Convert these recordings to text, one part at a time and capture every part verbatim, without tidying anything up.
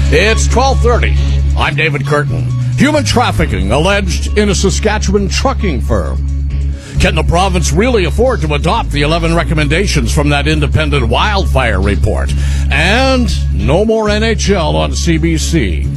It's twelve thirty. I'm David Curtin. Human trafficking alleged in a Saskatchewan trucking firm. Can the province really afford to adopt the eleven recommendations from that independent wildfire report? And no more N H L on C B C.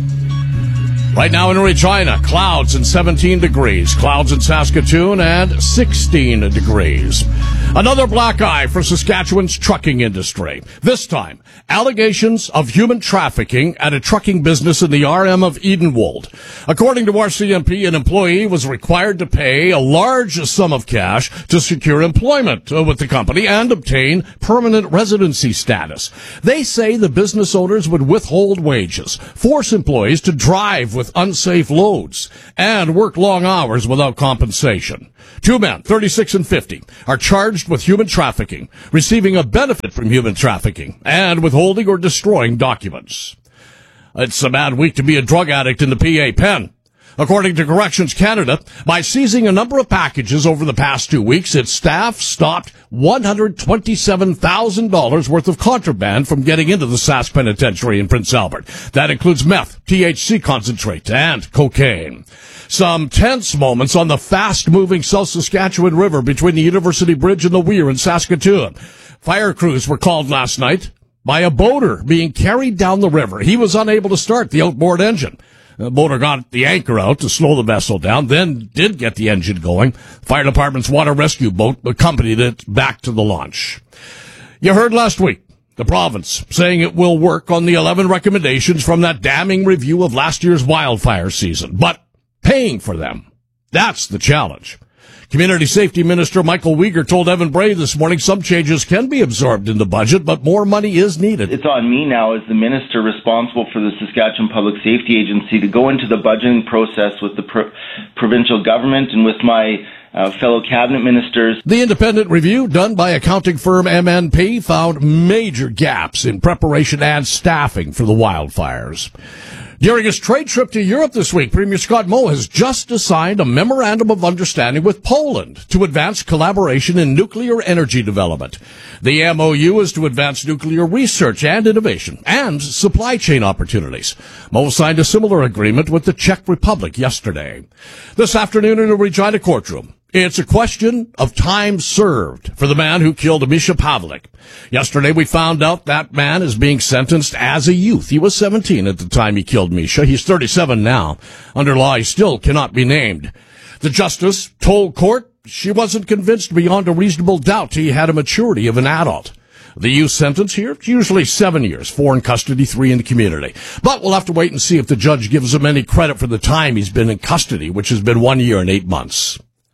Right now in Regina, clouds and seventeen degrees. Clouds in Saskatoon and sixteen degrees. Another black eye for Saskatchewan's trucking industry. This time, allegations of human trafficking at a trucking business in the R M of Edenwold. According to R C M P, an employee was required to pay a large sum of cash to secure employment with the company and obtain permanent residency status. They say the business owners would withhold wages, force employees to drive with unsafe loads, and work long hours without compensation. Two men, thirty-six and fifty, are charged with human trafficking, receiving a benefit from human trafficking, and withholding or destroying documents. It's a bad week to be a drug addict in the P A pen. According to Corrections Canada, by seizing a number of packages over the past two weeks, its staff stopped one hundred twenty-seven thousand dollars worth of contraband from getting into the Sask Penitentiary in Prince Albert. That includes meth, T H C concentrate, and cocaine. Some tense moments on the fast-moving South Saskatchewan River between the University Bridge and the Weir in Saskatoon. Fire crews were called last night by a boater being carried down the river. He was unable to start the outboard engine. The boater got the anchor out to slow the vessel down, then did get the engine going. Fire department's water rescue boat accompanied it back to the launch. You heard last week the province saying it will work on the eleven recommendations from that damning review of last year's wildfire season, but paying for them, that's the challenge. Community Safety Minister Michael Uyghur told Evan Bray this morning some changes can be absorbed in the budget, but more money is needed. It's on me now as the minister responsible for the Saskatchewan Public Safety Agency to go into the budgeting process with the pro- provincial government and with my uh, fellow cabinet ministers. The independent review done by accounting firm M N P found major gaps in preparation and staffing for the wildfires. During his trade trip to Europe this week, Premier Scott Moe has just signed a memorandum of understanding with Poland to advance collaboration in nuclear energy development. The M O U is to advance nuclear research and innovation and supply chain opportunities. Moe signed a similar agreement with the Czech Republic yesterday. This afternoon in a Regina courtroom, it's a question of time served for the man who killed Misha Pavlik. Yesterday we found out that man is being sentenced as a youth. He was seventeen at the time he killed Misha. He's thirty-seven now. Under law, he still cannot be named. The justice told court she wasn't convinced beyond a reasonable doubt he had a maturity of an adult. The youth sentence here, usually seven years, four in custody, three in the community. But we'll have to wait and see if the judge gives him any credit for the time he's been in custody, which has been one year and eight months.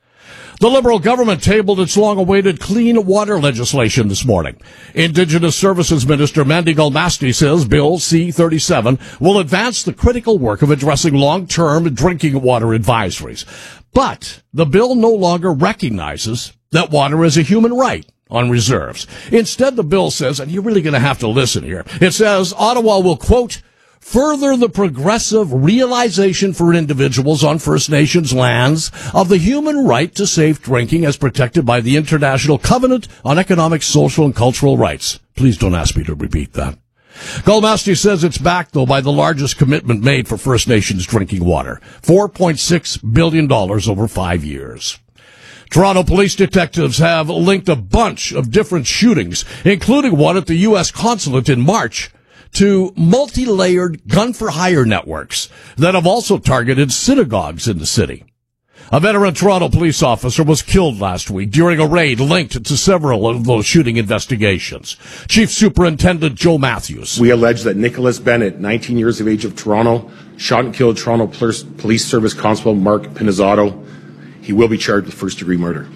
The Liberal government tabled its long-awaited clean water legislation this morning. Indigenous Services Minister Mandy Galmasti says Bill C thirty-seven will advance the critical work of addressing long-term drinking water advisories. But the bill no longer recognizes that water is a human right on reserves. Instead, the bill says, and you're really going to have to listen here, it says Ottawa will, quote, further the progressive realization for individuals on First Nations lands of the human right to safe drinking as protected by the International Covenant on Economic, Social, and Cultural Rights. Please don't ask me to repeat that. Galmasti says it's backed, though, by the largest commitment made for First Nations drinking water, four point six billion dollars over five years. Toronto police detectives have linked a bunch of different shootings, including one at the U S consulate in March, to multi-layered gun-for-hire networks that have also targeted synagogues in the city. A veteran Toronto police officer was killed last week during a raid linked to several of those shooting investigations. Chief Superintendent Joe Matthews. We allege that Nicholas Bennett, nineteen years of age, of Toronto, shot and killed Toronto Police Service Constable Mark Pinizzato. He will be charged with first-degree murder.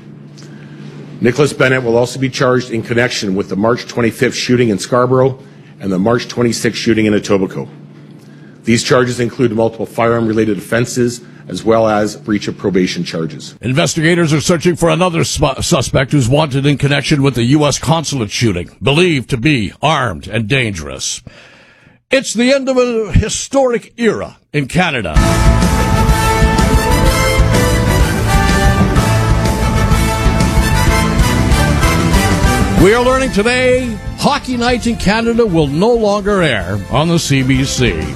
Nicholas Bennett will also be charged in connection with the March twenty-fifth shooting in Scarborough and the March twenty-sixth shooting in Etobicoke. These charges include multiple firearm-related offenses as well as breach of probation charges. Investigators are searching for another sp- suspect who's wanted in connection with the U S consulate shooting, believed to be armed and dangerous. It's the end of a historic era in Canada. We are learning today, Hockey Night in Canada will no longer air on the C B C.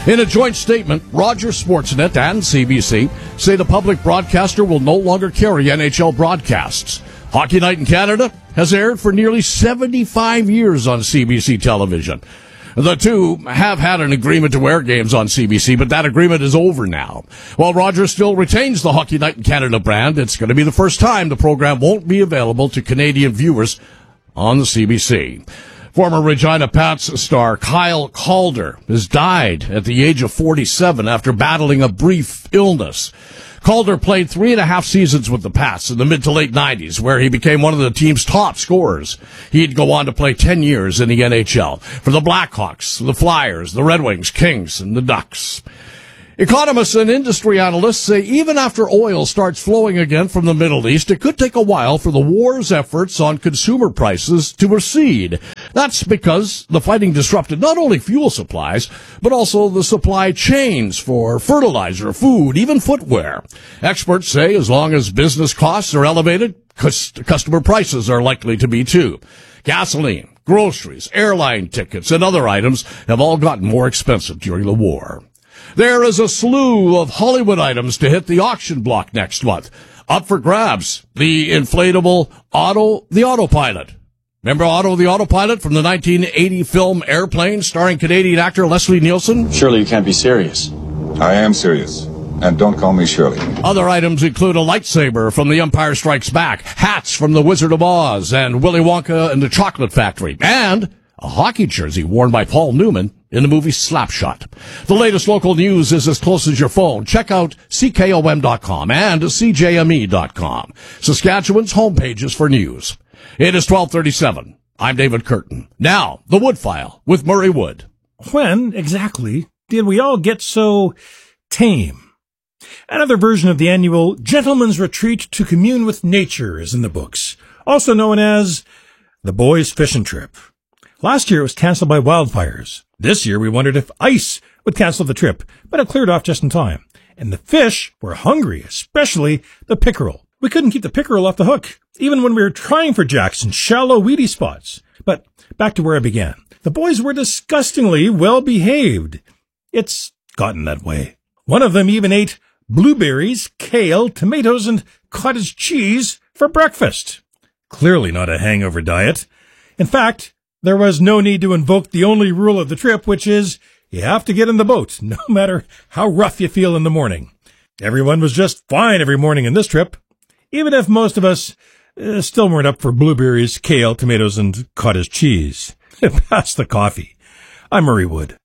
In a joint statement, Rogers Sportsnet and C B C say the public broadcaster will no longer carry N H L broadcasts. Hockey Night in Canada has aired for nearly seventy-five years on C B C television. The two have had an agreement to air games on C B C, but that agreement is over now. While Rogers still retains the Hockey Night in Canada brand, it's going to be the first time the program won't be available to Canadian viewers on the C B C. Former Regina Pats star Kyle Calder has died at the age of forty-seven after battling a brief illness. Calder played three and a half seasons with the Pats in the mid to late nineties, where he became one of the team's top scorers. He'd go on to play ten years in the N H L for the Blackhawks, the Flyers, the Red Wings, Kings, and the Ducks. Economists and industry analysts say even after oil starts flowing again from the Middle East, it could take a while for the war's efforts on consumer prices to recede. That's because the fighting disrupted not only fuel supplies, but also the supply chains for fertilizer, food, even footwear. Experts say as long as business costs are elevated, customer prices are likely to be too. Gasoline, groceries, airline tickets, and other items have all gotten more expensive during the war. There is a slew of Hollywood items to hit the auction block next month. Up for grabs, the inflatable Otto the Autopilot. Remember Otto the Autopilot from the nineteen eighty film Airplane, starring Canadian actor Leslie Nielsen? Surely you can't be serious. I am serious. And don't call me Shirley. Other items include a lightsaber from The Empire Strikes Back, hats from The Wizard of Oz and Willy Wonka and the Chocolate Factory, and a hockey jersey worn by Paul Newman in the movie Slapshot. The latest local news is as close as your phone. Check out C K O M dot com and C J M E dot com, Saskatchewan's homepages for news. It is twelve thirty-seven. I'm David Curtin. Now, the Wood File with Murray Wood. When, exactly, did we all get so tame? Another version of the annual Gentleman's Retreat to Commune with Nature is in the books, also known as the Boys Fishing Trip. Last year it was canceled by wildfires. This year we wondered if ice would cancel the trip, but it cleared off just in time. And the fish were hungry, especially the pickerel. We couldn't keep the pickerel off the hook, even when we were trying for jacks in shallow, weedy spots. But back to where I began. The boys were disgustingly well behaved. It's gotten that way. One of them even ate blueberries, kale, tomatoes, and cottage cheese for breakfast. Clearly not a hangover diet. In fact, there was no need to invoke the only rule of the trip, which is you have to get in the boat, no matter how rough you feel in the morning. Everyone was just fine every morning in this trip, even if most of us uh, still weren't up for blueberries, kale, tomatoes, and cottage cheese. Pass the coffee. I'm Murray Wood.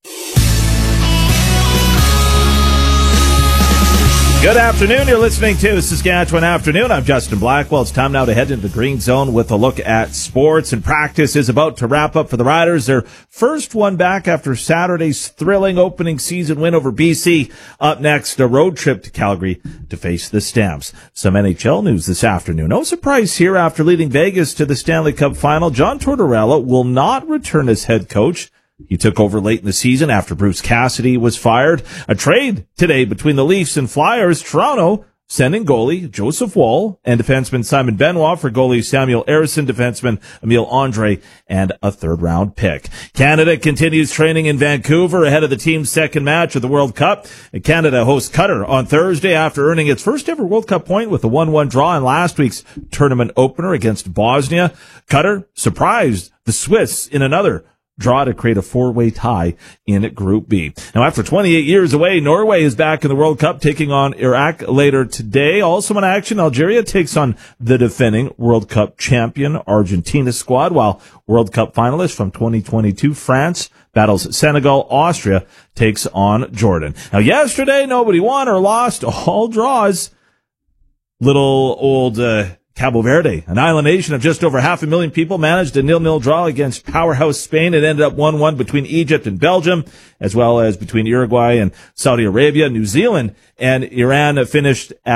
Good afternoon. You're listening to Saskatchewan Afternoon. I'm Justin Blackwell. It's time now to head into the Green Zone with a look at sports. And practice is about to wrap up for the Riders. Their first one back after Saturday's thrilling opening season win over B C. Up next, a road trip to Calgary to face the Stamps. Some N H L news this afternoon. No surprise here after leading Vegas to the Stanley Cup final. John Tortorella will not return as head coach. He took over late in the season after Bruce Cassidy was fired. A trade today between the Leafs and Flyers. Toronto sending goalie Joseph Woll and defenseman Simon Benoit for goalie Samuel Ersson, defenseman Emile Andre, and a third-round pick. Canada continues training in Vancouver ahead of the team's second match of the World Cup. Canada hosts Qatar on Thursday after earning its first-ever World Cup point with a one one draw in last week's tournament opener against Bosnia. Qatar surprised the Swiss in another draw to create a four-way tie in Group B. Now, after twenty-eight years away, Norway is back in the World Cup, taking on Iraq later today. Also in action, Algeria takes on the defending World Cup champion Argentina squad, while World Cup finalist from twenty twenty-two, France, battles Senegal. Austria takes on Jordan. Now, yesterday, nobody won or lost, all draws. Little old uh Cabo Verde, an island nation of just over half a million people, managed a nil-nil draw against powerhouse Spain. It ended up one one between Egypt and Belgium, as well as between Uruguay and Saudi Arabia. New Zealand and Iran finished at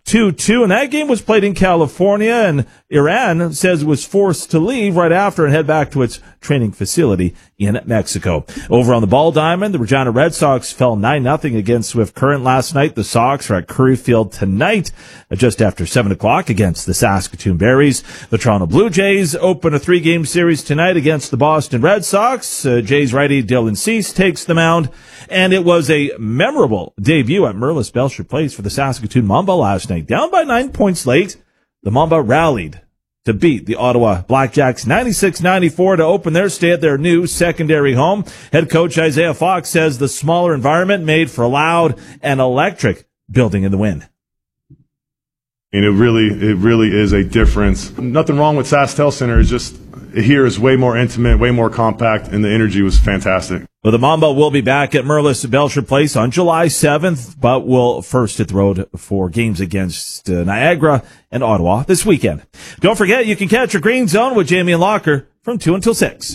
two two, and that game was played in California, and Iran says it was forced to leave right after and head back to its training facility in Mexico. Over on the Ball Diamond, the Regina Red Sox fell nine nothing against Swift Current last night. The Sox are at Curry Field tonight, just after seven o'clock against the Saskatoon Berries. The Toronto Blue Jays open a three-game series tonight against the Boston Red Sox. Uh, Jays righty Dylan Cease takes the mound, and it was a memorable debut at Merlis Belcher Place for the Saskatoon Mamba last night. Down by nine points late, the Mamba rallied to beat the Ottawa Blackjacks ninety-six ninety-four to open their stay at their new secondary home. Head coach Isaiah Fox says the smaller environment made for a loud and electric building in the win. And it really, it really is a difference. Nothing wrong with SaskTel Center. It's just here is way more intimate, way more compact, and the energy was fantastic. Well, the Mamba will be back at Merlis Belcher Place on July seventh, but will first hit the road for games against uh, Niagara and Ottawa this weekend. Don't forget, you can catch your Green Zone with Jamie and Locker from two until six.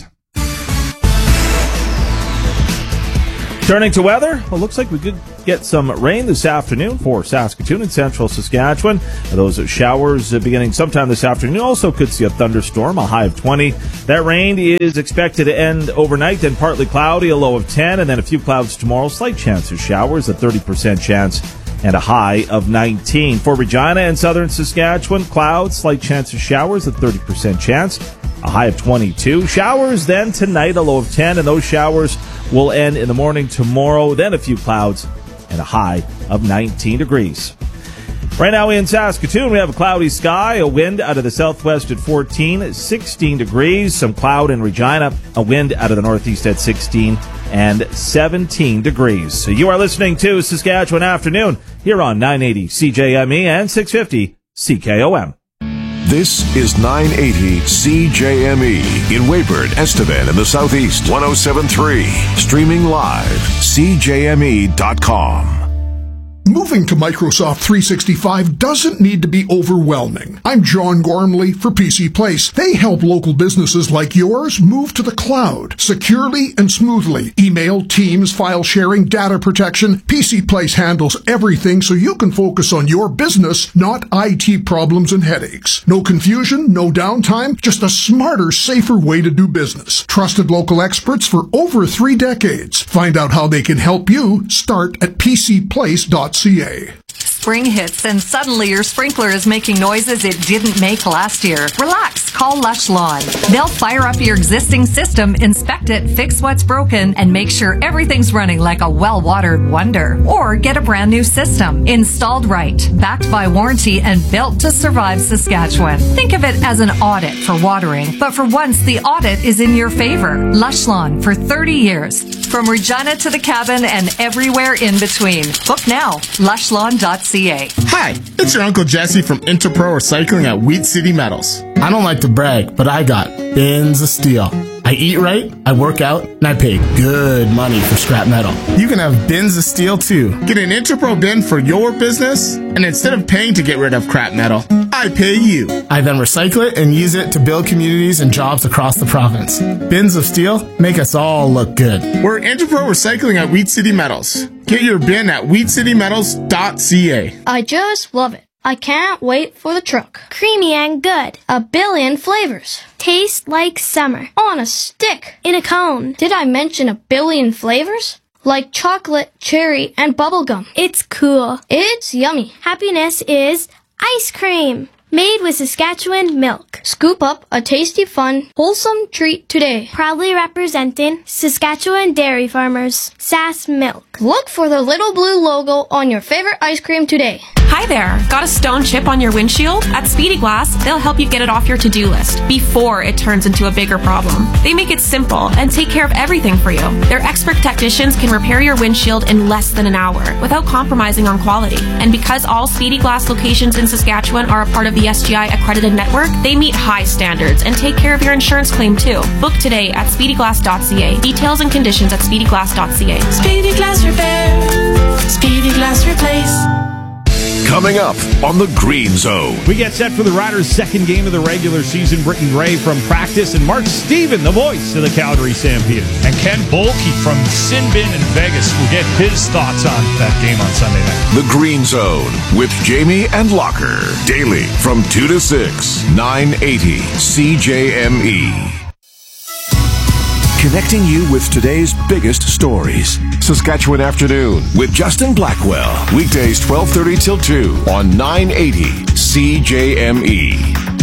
Turning to weather, well, looks like we could get some rain this afternoon for Saskatoon and central Saskatchewan. Those showers beginning sometime this afternoon. Also could see a thunderstorm, a high of twenty. That rain is expected to end overnight, then partly cloudy, a low of ten, and then a few clouds tomorrow. Slight chance of showers, a thirty percent chance, and a high of nineteen. For Regina and southern Saskatchewan, clouds, slight chance of showers, a thirty percent chance, a high of twenty-two. Showers then tonight, a low of ten, and those showers will end in the morning tomorrow. Then a few clouds and a high of nineteen degrees. Right now in Saskatoon, we have a cloudy sky, a wind out of the southwest at fourteen, sixteen degrees, some cloud in Regina, a wind out of the northeast at sixteen and seventeen degrees. So you are listening to Saskatchewan Afternoon here on nine eighty C J M E and six fifty C K O M. This is nine eighty C J M E in Weyburn, Estevan in the southeast, one oh seven point three. Streaming live, C J M E dot com. Moving to Microsoft three sixty-five doesn't need to be overwhelming. I'm John Gormley for P C Place. They help local businesses like yours move to the cloud securely and smoothly. Email, Teams, file sharing, data protection. P C Place handles everything so you can focus on your business, not I T problems and headaches. No confusion, no downtime, just a smarter, safer way to do business. Trusted local experts for over three decades. Find out how they can help you. Start at p c place dot c a. Spring hits and suddenly your sprinkler is making noises it didn't make last year. Relax, call Lush Lawn. They'll fire up your existing system, inspect it, fix what's broken, and make sure everything's running like a well-watered wonder. Or get a brand new system, installed right, backed by warranty, and built to survive Saskatchewan. Think of it as an audit for watering, but for once the audit is in your favor. Lush Lawn for thirty years. From Regina to the cabin and everywhere in between. Book now, lush lawn dot c a. Hi, it's your Uncle Jesse from Interpro Recycling at Wheat City Metals. I don't like to brag, but I got bins of steel. I eat right, I work out, and I pay good money for scrap metal. You can have bins of steel too. Get an Interpro bin for your business, and instead of paying to get rid of crap metal, I pay you. I then recycle it and use it to build communities and jobs across the province. Bins of steel make us all look good. We're Interpro Recycling at Wheat City Metals. Get your bin at wheat city metals dot c a. I just love it. I can't wait for the truck. Creamy and good. A billion flavors. Tastes like summer. On a stick. In a cone. Did I mention a billion flavors? Like chocolate, cherry, and bubblegum. It's cool. It's yummy. Happiness is ice cream. Made with Saskatchewan milk. Scoop up a tasty, fun, wholesome treat today. Proudly representing Saskatchewan dairy farmers. Sass Milk. Look for the little blue logo on your favorite ice cream today. Hi there. Got a stone chip on your windshield? At Speedy Glass, they'll help you get it off your to-do list before it turns into a bigger problem. They make it simple and take care of everything for you. Their expert technicians can repair your windshield in less than an hour without compromising on quality. And because all Speedy Glass locations in Saskatchewan are a part of the S G I accredited network, they meet high standards and take care of your insurance claim too. Book today at speedy glass dot c a. Details and conditions at speedy glass dot c a. Speedy Glass Repair. Speedy Glass Replace. Coming up on the Green Zone. We get set for the Riders' second game of the regular season. Britton Gray from practice and Mark Steven, the voice of the Calgary Stampeders. And Ken Bolke from Sinbin in Vegas will get his thoughts on that game on Sunday night. The Green Zone with Jamie and Locker. Daily from two to six, nine eighty C J M E. Connecting you with today's biggest stories. Saskatchewan Afternoon with Justin Blackwell. Weekdays twelve thirty till two on nine eighty C J M E.